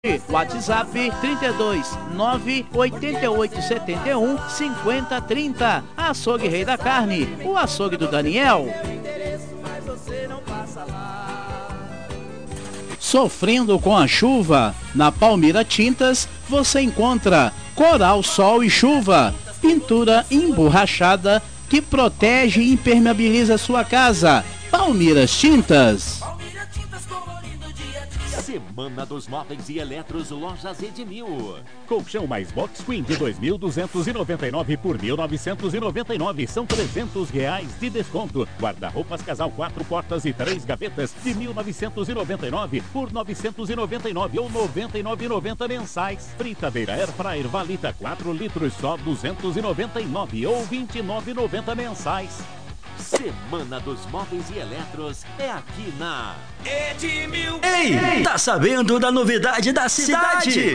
WhatsApp 32 988 71 50 30. Açougue Rei da Carne, o açougue do Daniel. Sofrendo com a chuva? Na Palmira Tintas você encontra Coral, Sol e Chuva, pintura emborrachada que protege e impermeabiliza sua casa. Palmira Tintas. Semana dos Móveis e Eletros, Lojas Edmil. Colchão mais box queen de 2.299 por 1.999, são R$300 de desconto. Guarda-roupas casal 4 portas e 3 gavetas de 1.999 por 999 ou 99,90 mensais. Fritadeira Air Fryer Valita 4 litros só 299 ou 29,90 mensais. Semana dos Móveis e Eletros é aqui na Edmil. Ei, tá sabendo da novidade da cidade?